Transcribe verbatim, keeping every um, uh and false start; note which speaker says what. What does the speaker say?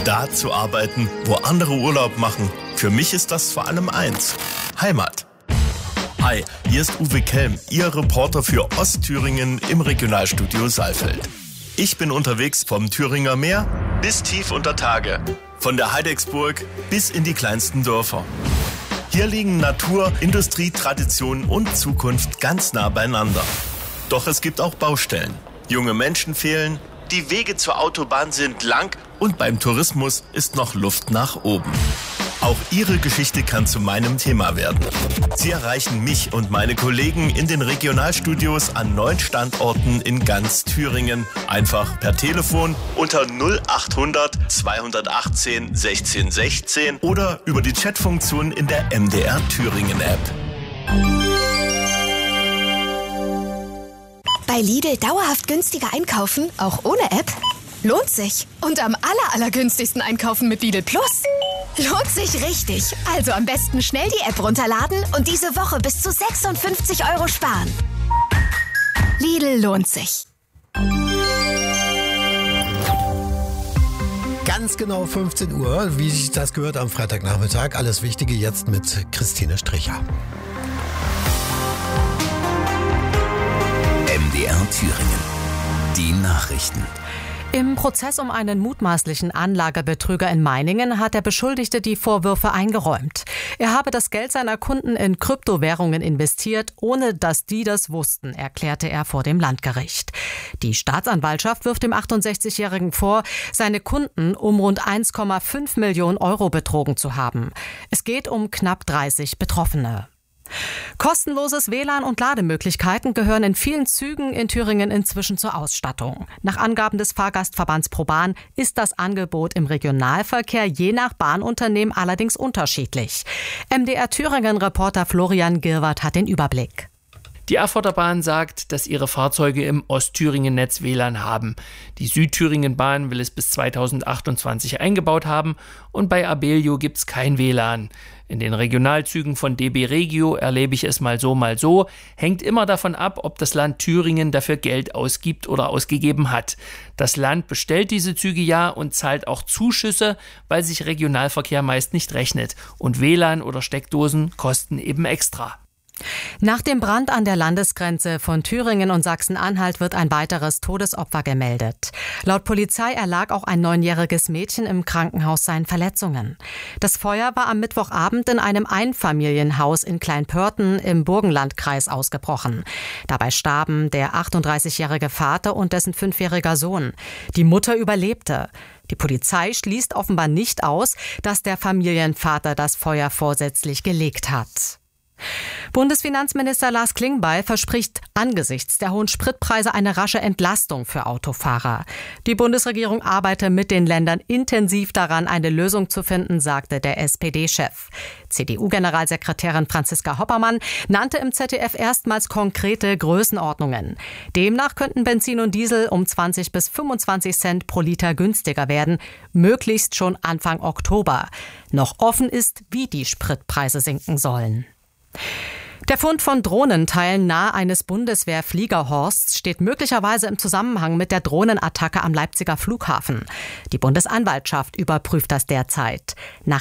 Speaker 1: Da zu arbeiten, wo andere Urlaub machen, für mich ist das vor allem eins: Heimat. Hi, hier ist Uwe Kelm, Ihr Reporter für Ostthüringen im Regionalstudio Saalfeld. Ich bin unterwegs vom Thüringer Meer bis tief unter Tage, von der Heidecksburg bis in die kleinsten Dörfer. Hier liegen Natur, Industrie, Tradition und Zukunft ganz nah beieinander. Doch es gibt auch Baustellen. Junge Menschen fehlen, die Wege zur Autobahn sind lang und beim Tourismus ist noch Luft nach oben. Auch Ihre Geschichte kann zu meinem Thema werden. Sie erreichen mich und meine Kollegen in den Regionalstudios an neun Standorten in ganz Thüringen. Einfach per Telefon unter null achthundert zweihundertachtzehn sechzehn sechzehn oder über die Chatfunktion in der M D R Thüringen App.
Speaker 2: Bei Lidl dauerhaft günstiger einkaufen, auch ohne App? Lohnt sich. Und am aller, allergünstigsten einkaufen mit Lidl Plus? Lohnt sich richtig. Also am besten schnell die App runterladen und diese Woche bis zu sechsundfünfzig Euro sparen. Lidl lohnt sich.
Speaker 3: Ganz genau fünfzehn Uhr, wie sich das gehört am Freitagnachmittag. Alles Wichtige jetzt mit Christine Stricher.
Speaker 4: M D R Thüringen. Die Nachrichten.
Speaker 5: Im Prozess um einen mutmaßlichen Anlagebetrüger in Meiningen hat der Beschuldigte die Vorwürfe eingeräumt. Er habe das Geld seiner Kunden in Kryptowährungen investiert, ohne dass die das wussten, erklärte er vor dem Landgericht. Die Staatsanwaltschaft wirft dem achtundsechzigjährigen vor, seine Kunden um rund eins Komma fünf Millionen Euro betrogen zu haben. Es geht um knapp dreißig Betroffene. Kostenloses W L A N und Lademöglichkeiten gehören in vielen Zügen in Thüringen inzwischen zur Ausstattung. Nach Angaben des Fahrgastverbands ProBahn ist das Angebot im Regionalverkehr je nach Bahnunternehmen allerdings unterschiedlich. M D R Thüringen-Reporter Florian Girwart hat den Überblick.
Speaker 6: Die Erfurter Bahn sagt, dass ihre Fahrzeuge im Ostthüringen-Netz W L A N haben. Die Südthüringen-Bahn will es bis zweitausendachtundzwanzig eingebaut haben und bei Abellio gibt es kein W L A N. In den Regionalzügen von D B Regio erlebe ich es mal so, mal so. Hängt immer davon ab, ob das Land Thüringen dafür Geld ausgibt oder ausgegeben hat. Das Land bestellt diese Züge ja und zahlt auch Zuschüsse, weil sich Regionalverkehr meist nicht rechnet. Und W L A N oder Steckdosen kosten eben extra.
Speaker 5: Nach dem Brand an der Landesgrenze von Thüringen und Sachsen-Anhalt wird ein weiteres Todesopfer gemeldet. Laut Polizei erlag auch ein neunjähriges Mädchen im Krankenhaus seinen Verletzungen. Das Feuer war am Mittwochabend in einem Einfamilienhaus in Kleinpörten im Burgenlandkreis ausgebrochen. Dabei starben der achtunddreißigjährige Vater und dessen fünfjähriger Sohn. Die Mutter überlebte. Die Polizei schließt offenbar nicht aus, dass der Familienvater das Feuer vorsätzlich gelegt hat. Bundesfinanzminister Lars Klingbeil verspricht angesichts der hohen Spritpreise eine rasche Entlastung für Autofahrer. Die Bundesregierung arbeite mit den Ländern intensiv daran, eine Lösung zu finden, sagte der S P D-Chef. C D U-Generalsekretärin Franziska Hoppermann nannte im Z D F erstmals konkrete Größenordnungen. Demnach könnten Benzin und Diesel um zwanzig bis fünfundzwanzig Cent pro Liter günstiger werden, möglichst schon Anfang Oktober. Noch offen ist, wie die Spritpreise sinken sollen. Der Fund von Drohnenteilen nahe eines Bundeswehr-Fliegerhorsts steht möglicherweise im Zusammenhang mit der Drohnenattacke am Leipziger Flughafen. Die Bundesanwaltschaft überprüft das derzeit. Nach